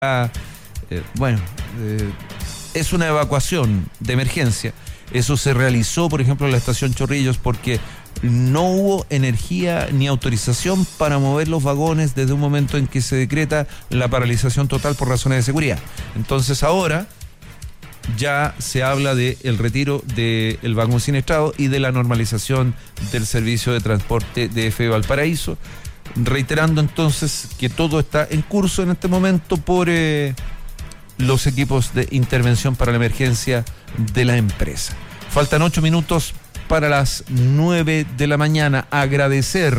es una evacuación de emergencia. Eso se realizó, por ejemplo, en la estación Chorrillos porque no hubo energía ni autorización para mover los vagones desde un momento en que se decreta la paralización total por razones de seguridad. Entonces ahora ya se habla del retiro del vagón siniestrado y de la normalización del servicio de transporte de DF Valparaíso, reiterando entonces que todo está en curso en este momento por los equipos de intervención para la emergencia de la empresa. Faltan 8 minutos para las 9 de la mañana. Agradecer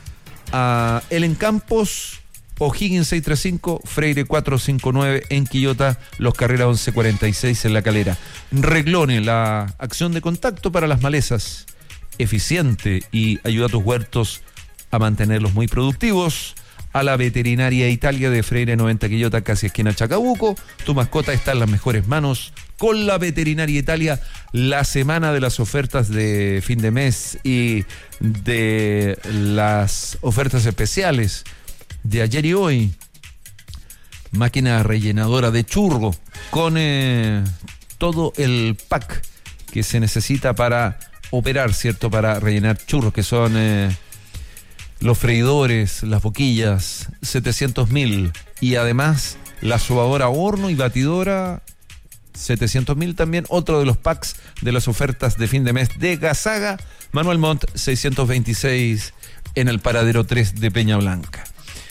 a Elen Campos, O'Higgins 635, Freire 459 en Quillota, Los Carreras 1146 en La Calera. Reglone, la acción de contacto para las malezas, eficiente y ayuda a tus huertos a mantenerlos muy productivos. A la Veterinaria Italia de Freire 90 Quillota, casi esquina Chacabuco. Tu mascota está en las mejores manos con la Veterinaria Italia. La semana de las ofertas de fin de mes y de las ofertas especiales de ayer y hoy. Máquina rellenadora de churro con todo el pack que se necesita para operar, ¿cierto? Para rellenar churros, que son los freidores, las boquillas, 700.000. Y además la sobadora a horno y batidora, 700.000 también. Otro de los packs de las ofertas de fin de mes de Gazaga, Manuel Montt 626 en el paradero 3 de Peña Blanca.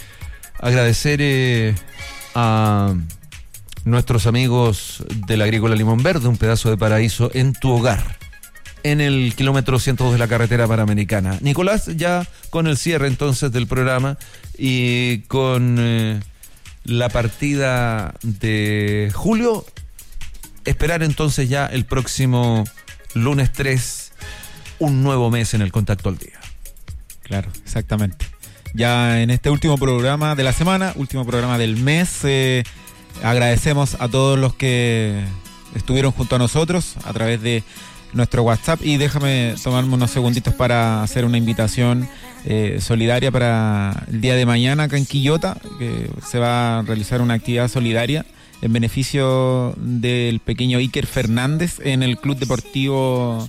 Agradecer a nuestros amigos del Agrícola Limón Verde, un pedazo de paraíso en tu hogar, en el kilómetro 102 de la carretera panamericana. Nicolás, ya con el cierre entonces del programa y con la partida de Julio, esperar entonces ya el próximo lunes 3 un nuevo mes en el Contacto al Día. Claro, exactamente. Ya en este último programa de la semana, último programa del mes, agradecemos a todos los que estuvieron junto a nosotros a través de nuestro WhatsApp, y déjame tomarme unos segunditos para hacer una invitación solidaria para el día de mañana acá en Quillota, que se va a realizar una actividad solidaria en beneficio del pequeño Iker Fernández en el Club Deportivo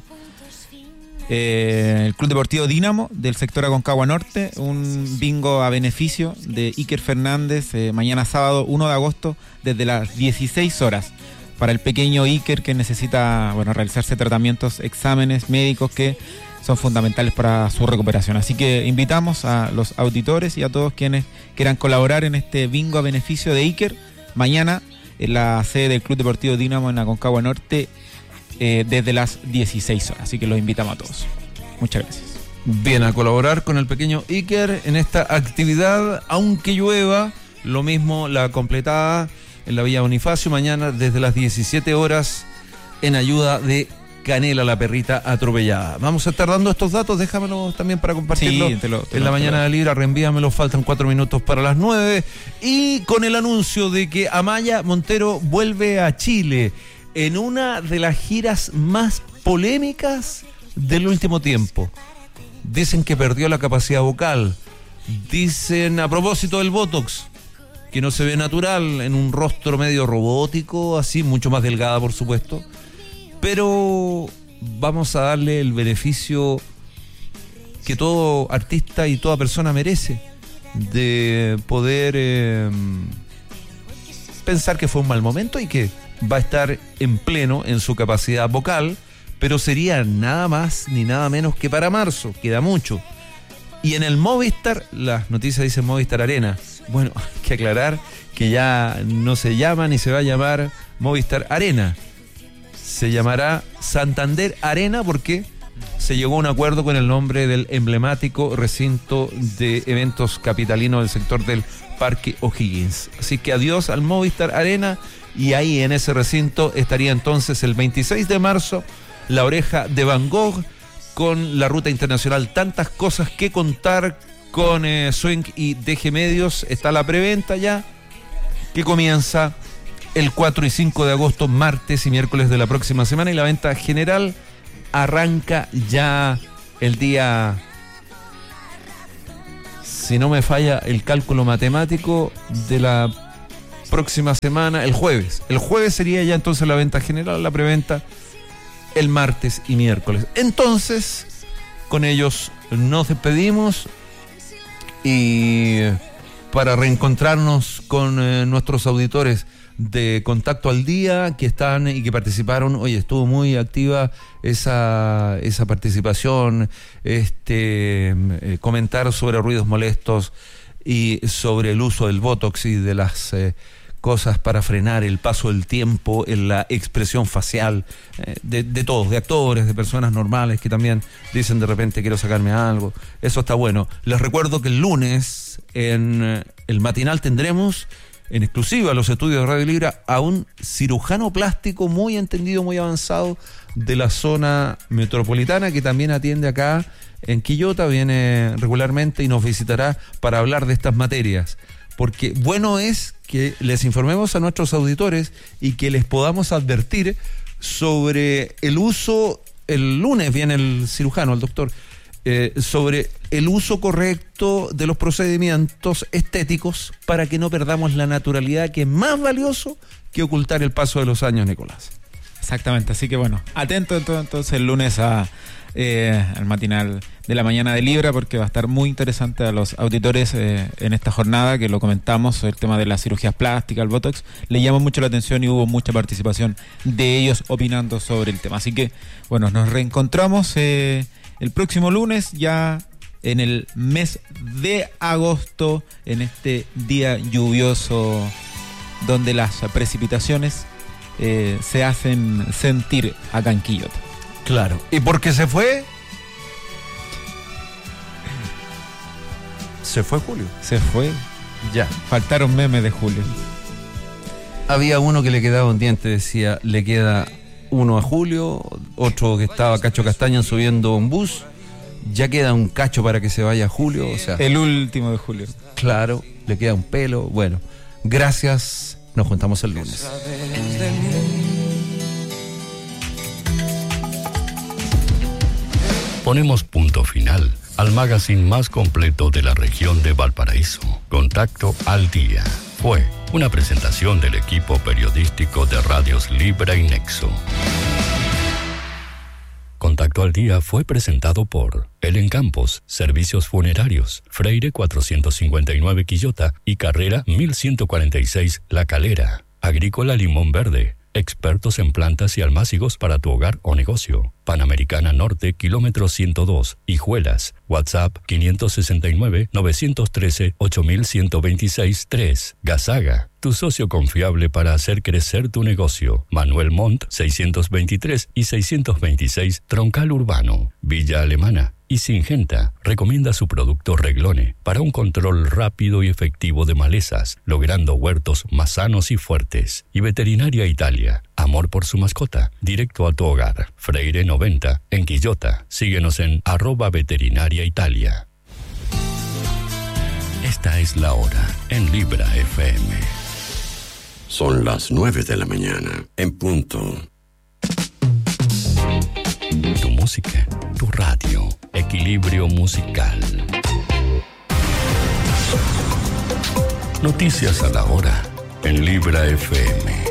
Dínamo del sector Aconcagua Norte, un bingo a beneficio de Iker Fernández mañana sábado 1 de agosto desde las 16 horas. Para el pequeño Iker, que necesita realizarse tratamientos, exámenes médicos que son fundamentales para su recuperación. Así que invitamos a los auditores y a todos quienes quieran colaborar en este bingo a beneficio de Iker mañana en la sede del Club Deportivo Dínamo en Aconcagua Norte desde las 16 horas. Así que los invitamos a todos. Muchas gracias. Bien, a colaborar con el pequeño Iker en esta actividad, aunque llueva. Lo mismo la completada en la Villa Bonifacio mañana desde las 17 horas en ayuda de Canela, la perrita atropellada. Vamos a estar dando estos datos, déjamelos también para compartirlo en la mañana de Libra, reenvíamelos, faltan 4 minutos para las 9. Y con el anuncio de que Amaya Montero vuelve a Chile en una de las giras más polémicas del último tiempo. Dicen que perdió la capacidad vocal, dicen a propósito del Botox, que no se ve natural en un rostro medio robótico, así, mucho más delgada por supuesto, pero vamos a darle el beneficio que todo artista y toda persona merece, de poder pensar que fue un mal momento y que va a estar en pleno en su capacidad vocal, pero sería nada más ni nada menos que para marzo, queda mucho. Y en el Movistar, las noticias dicen Movistar Arena. Bueno, hay que aclarar que ya no se llama ni se va a llamar Movistar Arena. Se llamará Santander Arena porque se llegó a un acuerdo con el nombre del emblemático recinto de eventos capitalino del sector del Parque O'Higgins. Así que adiós al Movistar Arena, y ahí en ese recinto estaría entonces el 26 de marzo La Oreja de Van Gogh con la ruta internacional. Tantas cosas que contar con Swing y DG Medios. Está la preventa ya, que comienza el 4 y 5 de agosto, martes y miércoles de la próxima semana, y la venta general arranca ya el día, si no me falla el cálculo matemático, de la próxima semana, el jueves. El jueves sería ya entonces la venta general, la preventa el martes y miércoles. Entonces, con ellos nos despedimos y para reencontrarnos con nuestros auditores de Contacto al Día que están y que participaron. Oye, estuvo muy activa esa participación, comentar sobre ruidos molestos y sobre el uso del Botox y de las cosas para frenar el paso del tiempo en la expresión facial de todos, de actores, de personas normales que también dicen de repente quiero sacarme algo. Eso está bueno. Les recuerdo que el lunes en el matinal tendremos en exclusiva los estudios de Radio Libra a un cirujano plástico muy entendido, muy avanzado de la zona metropolitana que también atiende acá en Quillota, viene regularmente y nos visitará para hablar de estas materias. Porque bueno es que les informemos a nuestros auditores y que les podamos advertir sobre el uso, el lunes viene el cirujano, el doctor, sobre el uso correcto de los procedimientos estéticos para que no perdamos la naturalidad, que es más valioso que ocultar el paso de los años, Nicolás. Exactamente, así que bueno, atento entonces el lunes al matinal de la mañana de Libra, porque va a estar muy interesante a los auditores en esta jornada, que lo comentamos, el tema de las cirugías plásticas, el Botox, le llamó mucho la atención y hubo mucha participación de ellos opinando sobre el tema. Así que bueno, nos reencontramos el próximo lunes, ya en el mes de agosto, en este día lluvioso donde las precipitaciones se hacen sentir acá en Quillota. Claro. ¿Y por qué se fue? Se fue Julio. Se fue. Ya. Faltaron memes de Julio. Había uno que le quedaba un diente, decía, le queda uno a Julio, otro que estaba Cacho Castaña subiendo un bus, ya queda un cacho para que se vaya Julio, o sea. El último de Julio. Claro, le queda un pelo. Bueno, gracias, nos juntamos el lunes. Ponemos punto final al magazine más completo de la región de Valparaíso. Contacto al Día. Fue una presentación del equipo periodístico de Radios Libra y Nexo. Contacto al Día fue presentado por El Encampos, Servicios Funerarios, Freire 459 Quillota y Carrera 1146 La Calera. Agrícola Limón Verde, expertos en plantas y almácigos para tu hogar o negocio. Panamericana Norte, kilómetro 102, Hijuelas. WhatsApp 569-913-8126-3. Gazaga, tu socio confiable para hacer crecer tu negocio. Manuel Montt, 623 y 626, Troncal Urbano. Villa Alemana y Singenta recomienda su producto Reglone para un control rápido y efectivo de malezas, logrando huertos más sanos y fuertes. Y Veterinaria Italia, amor por su mascota, directo a tu hogar. Freire 90, en Quillota. Síguenos en @Veterinaria Italia. Esta es la hora en Libra FM. Son las 9 de la mañana, en punto. Tu música, tu radio, equilibrio musical. Noticias a la hora en Libra FM.